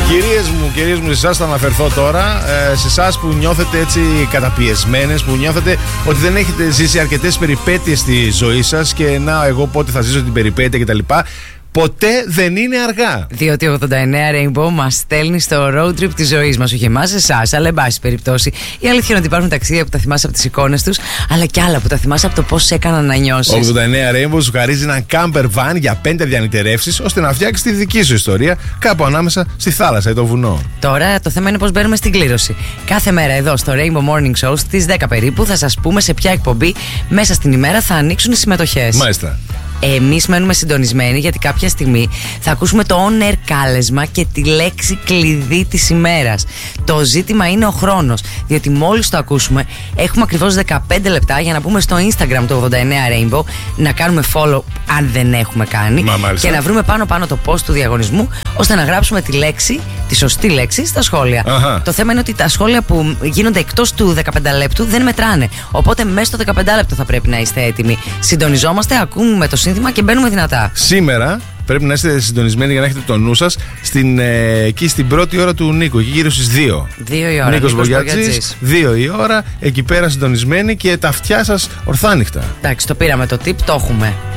Κυρίες μου, σε εσάς θα αναφερθώ τώρα. Σε εσάς που νιώθετε έτσι καταπιεσμένες, που νιώθετε ότι δεν έχετε ζήσει αρκετές περιπέτειες στη ζωή σας και να εγώ πότε θα ζήσω την περιπέτεια κτλ. Ποτέ δεν είναι αργά. Διότι 89 Rainbow μας στέλνει στο road trip της ζωής μας. Όχι εμάς, εσάς, αλλά εν πάση περιπτώσει. Η αλήθεια είναι ότι υπάρχουν ταξίδια που τα θυμάσαι από τις εικόνες τους, αλλά και άλλα που τα θυμάσαι από το πώς σε έκαναν να νιώσεις. 89 Rainbow σου χαρίζει ένα camper van για 5 διανυτερεύσεις, ώστε να φτιάξεις τη δική σου ιστορία κάπου ανάμεσα στη θάλασσα ή το βουνό. Τώρα το θέμα είναι πώς μπαίνουμε στην κλήρωση. Κάθε μέρα εδώ στο Rainbow Morning Show στις 10 περίπου θα σας πούμε σε ποια εκπομπή μέσα στην ημέρα θα ανοίξουν οι συμμετοχές. Μάλιστα. Εμείς μένουμε συντονισμένοι γιατί κάποια στιγμή θα ακούσουμε το on-air κάλεσμα και τη λέξη κλειδί της ημέρας. Το ζήτημα είναι ο χρόνος, διότι μόλις το ακούσουμε έχουμε ακριβώς 15 λεπτά για να πούμε στο Instagram του 89 Rainbow, να κάνουμε follow αν δεν έχουμε κάνει και να βρούμε πάνω το post του διαγωνισμού, ώστε να γράψουμε τη λέξη, τη σωστή λέξη στα σχόλια. Το θέμα είναι ότι τα σχόλια που γίνονται εκτός του 15 λεπτού δεν μετράνε, οπότε μέσα στο 15 λεπτό θα πρέπει να είστε έτοιμοι. Συντονιζόμαστε, ακούμε το σύνθημα και μπαίνουμε δυνατά. Σήμερα πρέπει να είστε συντονισμένοι για να έχετε το νου σας εκεί στην πρώτη ώρα του Νίκου, εκεί γύρω στις 2. 2 η ώρα. Νίκος Βογιατζής, 2 η ώρα, εκεί πέρα συντονισμένοι και τα αυτιά σας ορθάνυχτα. Εντάξει, το πήραμε το tip, το έχουμε.